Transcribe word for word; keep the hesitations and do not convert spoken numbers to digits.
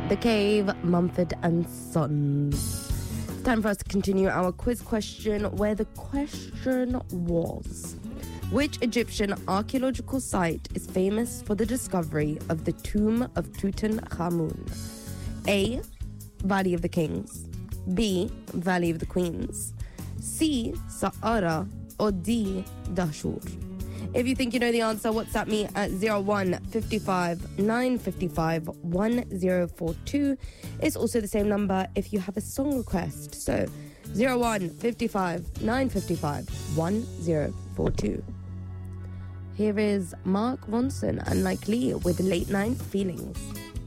The Cave, Mumford and Sons. It's time for us to continue our quiz question, where the question was: which Egyptian archaeological site is famous for the discovery of the tomb of Tutankhamun? A. Valley of the Kings. B. Valley of the Queens. C. Sa'ara. Or D. Dashur. If you think you know the answer, WhatsApp me at zero one five five nine five five one zero four two. It's also the same number if you have a song request. So zero one five five nine five five one zero four two. Here is Mark Ronson and Like Lee with Late Night Feelings.